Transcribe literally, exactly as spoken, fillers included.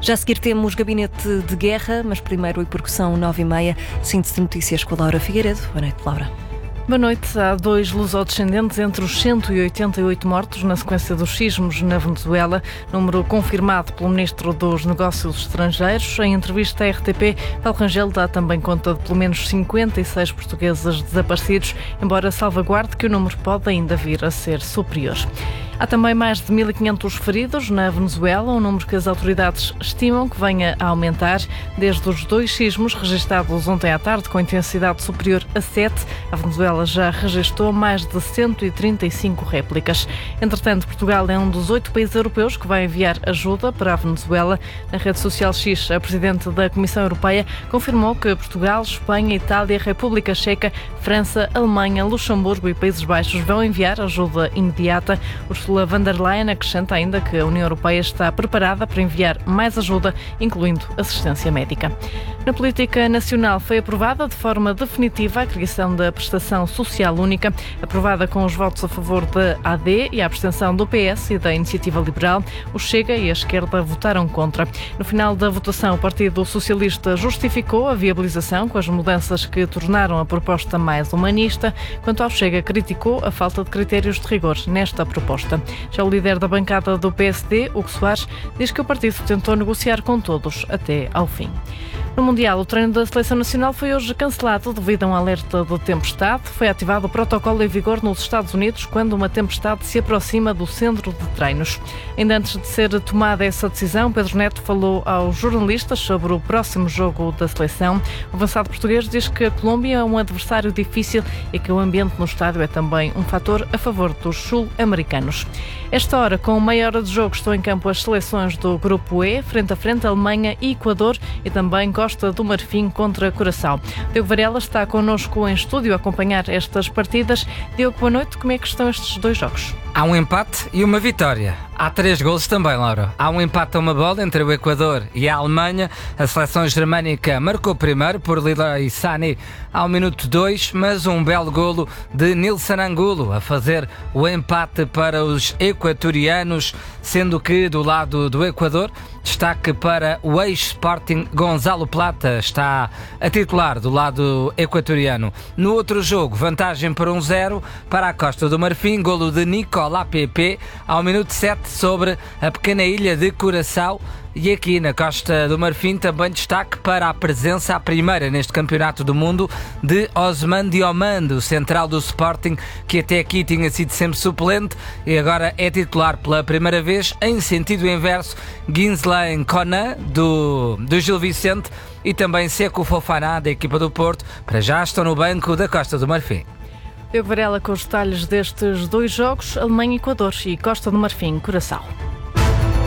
Já a seguir temos Gabinete de Guerra, mas primeiro e porque são nove e meia, síntese de notícias com a Laura Figueiredo. Boa noite, Laura. Boa noite. Há dois lusodescendentes entre os cento e oitenta e oito mortos na sequência dos sismos na Venezuela, número confirmado pelo Ministro dos Negócios Estrangeiros. Em entrevista à R T P, Paulo Rangel dá também conta de pelo menos cinquenta e seis portugueses desaparecidos, embora salvaguarde que o número pode ainda vir a ser superior. Há também mais de mil e quinhentos feridos na Venezuela, um número que as autoridades estimam que venha a aumentar desde os dois sismos registados ontem à tarde com intensidade superior a sete. A Venezuela já registrou mais de cento e trinta e cinco réplicas. Entretanto, Portugal é um dos oito países europeus que vai enviar ajuda para a Venezuela. Na rede social X, a Presidente da Comissão Europeia confirmou que Portugal, Espanha, Itália, República Checa, França, Alemanha, Luxemburgo e Países Baixos vão enviar ajuda imediata. Ursula von der Leyen acrescenta ainda que a União Europeia está preparada para enviar mais ajuda, incluindo assistência médica. Na política nacional foi aprovada de forma definitiva a criação da Prestação Social Única, aprovada com os votos a favor da A D e a abstenção do P S e da Iniciativa Liberal. O Chega e a esquerda votaram contra. No final da votação, o Partido Socialista justificou a viabilização com as mudanças que tornaram a proposta mais humanista. Quanto ao Chega, criticou a falta de critérios de rigor nesta proposta. Já o líder da bancada do P S D, Hugo Soares, diz que o partido tentou negociar com todos até ao fim. No Mundial, o treino da Seleção Nacional foi hoje cancelado devido a um alerta de tempestade. Foi ativado o protocolo em vigor nos Estados Unidos quando uma tempestade se aproxima do centro de treinos. Ainda antes de ser tomada essa decisão, Pedro Neto falou aos jornalistas sobre o próximo jogo da seleção. O avançado português diz que a Colômbia é um adversário difícil e que o ambiente no estádio é também um fator a favor dos sul-americanos. Esta hora, com meia hora de jogo, estão em campo as seleções do Grupo E, frente a frente Alemanha e Equador e também Costa do Marfim contra Curaçao. Diogo Varela está connosco em estúdio a acompanhar estas partidas. Diogo, boa noite. Como é que estão estes dois jogos? Há um empate e uma vitória. Há três golos também, Laura. Há um empate a uma bola entre o Equador e a Alemanha. A seleção germânica marcou primeiro por Leroy Sané ao minuto dois, mas um belo golo de Nilson Angulo a fazer o empate para os equatorianos, sendo que do lado do Equador, destaque para o ex-Sporting Gonzalo Plata, está a titular do lado equatoriano. No outro jogo, vantagem por um zero para a Costa do Marfim, golo de Nicolas Pepe ao minuto sete sobre a pequena ilha de Curaçao. E aqui na Costa do Marfim também destaque para a presença, a primeira neste Campeonato do Mundo, de Osman Diomande, o central do Sporting, que até aqui tinha sido sempre suplente e agora é titular pela primeira vez. Em sentido inverso, Ginsley Conan, do, do Gil Vicente, e também Seco Fofana, da equipa do Porto, para já estão no banco da Costa do Marfim. Diogo Varela com os detalhes destes dois jogos, Alemanha-Equador e Costa do Marfim-Curaçao.